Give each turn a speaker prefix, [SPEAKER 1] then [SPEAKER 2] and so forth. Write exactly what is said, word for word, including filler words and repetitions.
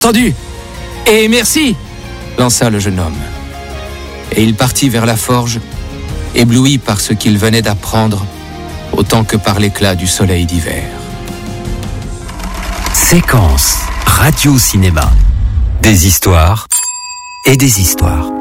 [SPEAKER 1] Entendu. Et merci, lança le jeune homme. Et il partit vers la forge, ébloui par ce qu'il venait d'apprendre, autant que par l'éclat du soleil d'hiver.
[SPEAKER 2] Séquence Radio Cinéma. Des histoires et des histoires.